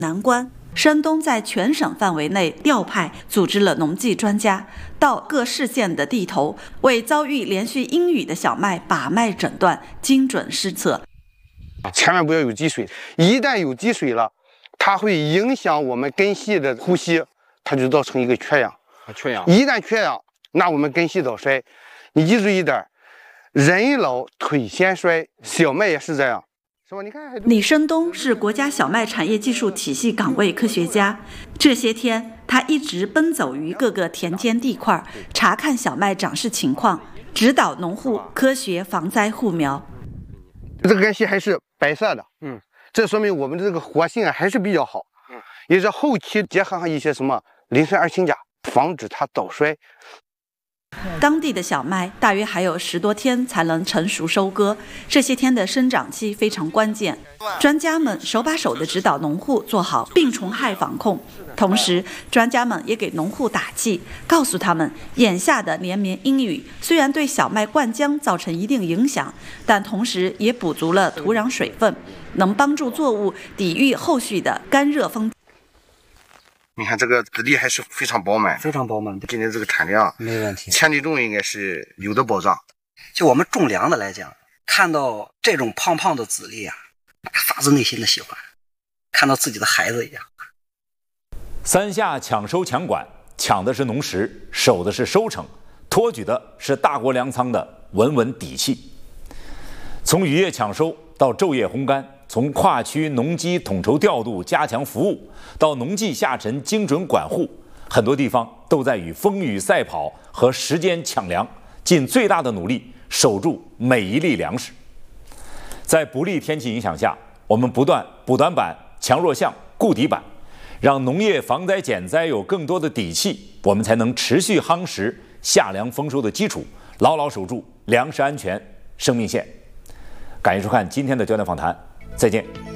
难关。山东在全省范围内调派组织了农技专家到各市县的地头，为遭遇连续阴雨的小麦把脉诊断，精准施策。 千万不要有积水，一旦有积水了，它会影响我们根系的呼吸，它就造成一个缺氧。 缺氧， 一旦缺氧，那我们根系早衰。你记住一点，人老腿先衰，小麦也是这样。你看， 李申东是国家小麦产业技术体系岗位科学家。这些天，他一直奔走于各个田间地块，查看小麦长势情况，指导农户科学防灾护苗。 这个根系还是白色的，这说明我们的这个活性还是比较好，也是后期结合上一些什么磷酸二氢钾，防止它早衰。 当地的小麦大约还有10多天才能成熟收割，这些天的生长期非常关键。专家们手把手地指导农户做好病虫害防控，同时专家们也给农户打气，告诉他们，眼下的连绵阴雨虽然对小麦灌浆造成一定影响，但同时也补足了土壤水分，能帮助作物抵御后续的干热风。 你看这个籽粒还是非常饱满， 非常饱满。 今年这个产量没问题， 千粒重应该是有的保障。 就我们种粮的来讲，看到这种胖胖的籽粒啊，发自内心的喜欢，看到自己的孩子一样。 三下抢收抢管，抢的是农时，守的是收成，托举的是大国粮仓的稳稳底气。从雨夜抢收到昼夜烘干，从跨区农机统筹调度加强服务，到农技下沉精准管护，很多地方都在与风雨赛跑和时间抢粮，尽最大的努力守住每一粒粮食。在不利天气影响下，我们不断补短板、强弱项、固底板，让农业防灾减灾有更多的底气，我们才能持续夯实夏粮丰收的基础，牢牢守住粮食安全、生命线。感谢收看今天的焦点访谈，再见。